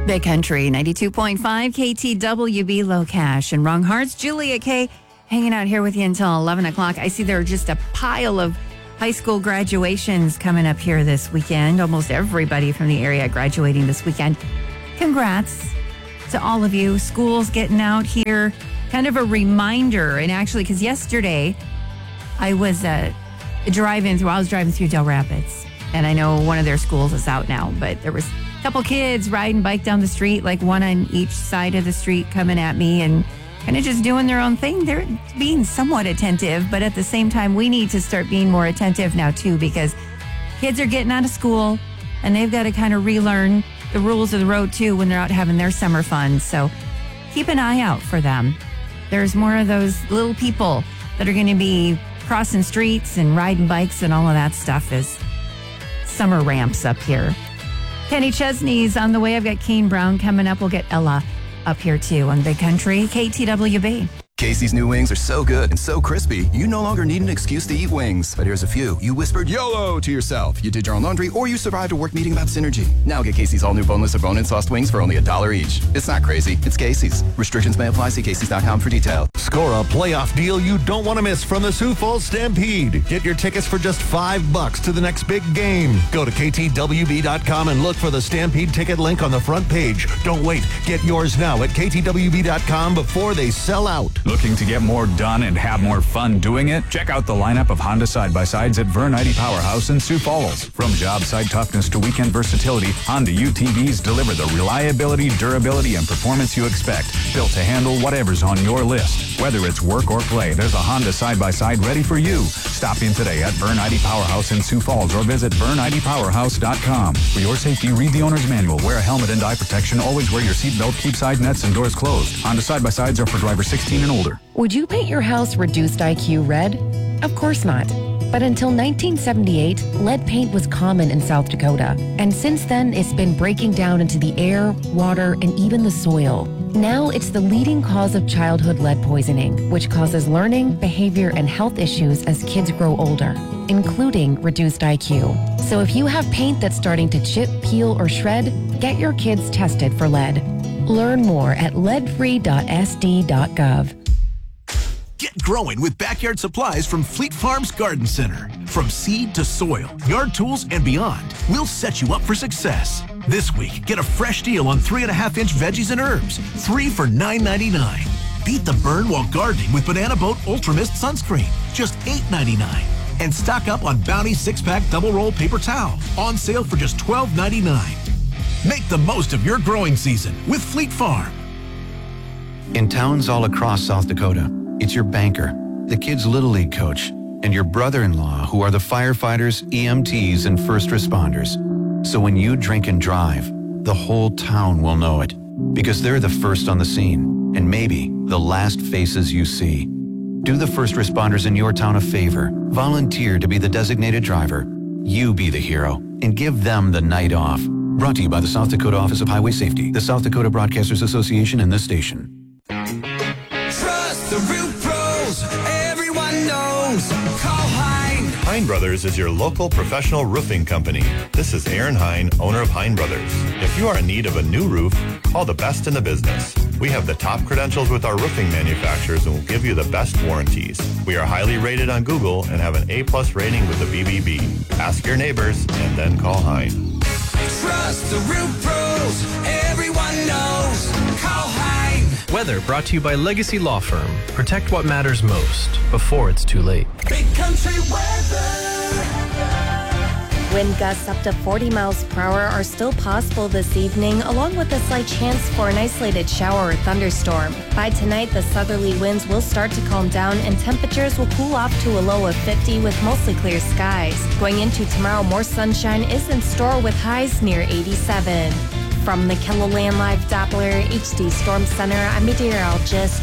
Big Country, 92.5 KTWB Low Cash and Wrong Hearts. Julia K hanging out here with you until 11 o'clock. I see there are just a pile of high school graduations coming up here this weekend. Almost everybody from the area graduating this weekend. Congrats to all of you. School's getting out here. Kind of a reminder, and actually, because yesterday I was driving through Del Rapids, and I know one of their schools is out now, but there was a couple kids riding bike down the street, like one on each side of the street coming at me and kind of just doing their own thing. They're being somewhat attentive, but at the same time, we need to start being more attentive now too, because kids are getting out of school and they've got to kind of relearn the rules of the road too when they're out having their summer fun. So keep an eye out for them. There's more of those little people that are going to be crossing streets and riding bikes and all of that stuff as summer ramps up here. Kenny Chesney's on the way. I've got Kane Brown coming up. We'll get Ella up here too on Big Country, KTWB. Casey's new wings are so good and so crispy, you no longer need an excuse to eat wings. But here's a few. You whispered YOLO to yourself. You did your own laundry, or you survived a work meeting about synergy. Now get Casey's all new boneless or bone-in sauced wings for only $1 each. It's not crazy. It's Casey's. Restrictions may apply. See Casey's.com for details. Score a playoff deal you don't want to miss from the Sioux Falls Stampede. Get your tickets for just $5 to the next big game. Go to ktwb.com and look for the Stampede ticket link on the front page. Don't wait. Get yours now at ktwb.com before they sell out. Looking to get more done and have more fun doing it? Check out the lineup of Honda side-by-sides at Vern ID Powerhouse in Sioux Falls. From job site toughness to weekend versatility, Honda UTVs deliver the reliability, durability, and performance you expect. Built to handle whatever's on your list. Whether it's work or play, there's a Honda side-by-side ready for you. Stop in today at Vern ID Powerhouse in Sioux Falls or visit VernIDPowerhouse.com. For your safety, read the owner's manual. Wear a helmet and eye protection. Always wear your seatbelt. Keep side nets and doors closed. Honda side-by-sides are for drivers 16 and older. Would you paint your house reduced IQ red? Of course not. But until 1978, lead paint was common in South Dakota. And since then, it's been breaking down into the air, water, and even the soil. Now it's the leading cause of childhood lead poisoning, which causes learning, behavior, and health issues as kids grow older, including reduced IQ. So if you have paint that's starting to chip, peel, or shred, get your kids tested for lead. Learn more at leadfree.sd.gov. Get growing with backyard supplies from Fleet Farms Garden Center. From seed to soil, yard tools, and beyond, we'll set you up for success. This week, get a fresh deal on 3.5-inch veggies and herbs, 3 for $9.99. Beat the burn while gardening with Banana Boat Ultra Mist Sunscreen, just $8.99. And stock up on Bounty 6-pack double roll paper towel, on sale for just $12.99. Make the most of your growing season with Fleet Farm. In towns all across South Dakota, it's your banker, the kids' Little League coach, and your brother-in-law who are the firefighters, EMTs, and first responders. So when you drink and drive, the whole town will know it, because they're the first on the scene, and maybe the last faces you see. Do the first responders in your town a favor. Volunteer to be the designated driver. You be the hero, and give them the night off. Brought to you by the South Dakota Office of Highway Safety, the South Dakota Broadcasters Association, and this station. Trust the real pros, everyone knows. Call Hein. Hein Brothers is your local professional roofing company. This is Aaron Hein, owner of Hein Brothers. If you are in need of a new roof, call the best in the business. We have the top credentials with our roofing manufacturers and will give you the best warranties. We are highly rated on Google and have an A+ rating with the BBB. Ask your neighbors and then call Hein. Trust the real pros, everyone knows. Call Hein. Weather brought to you by Legacy Law Firm. Protect what matters most before it's too late. Big Country weather. Wind gusts up to 40 miles per hour are still possible this evening, along with a slight chance for an isolated shower or thunderstorm. By tonight, the southerly winds will start to calm down and temperatures will cool off to a low of 50 with mostly clear skies. Going into tomorrow, more sunshine is in store with highs near 87. From the KELOLAND Live Doppler HD Storm Center, I'm meteorologist